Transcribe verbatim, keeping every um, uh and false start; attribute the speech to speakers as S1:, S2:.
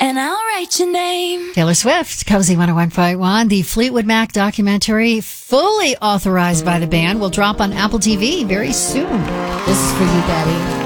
S1: and I'll write your name.
S2: Taylor Swift, Cozy one oh one point one. The Fleetwood Mac documentary, fully authorized by the band, will drop on Apple T V very soon.
S3: This is for you, Daddy.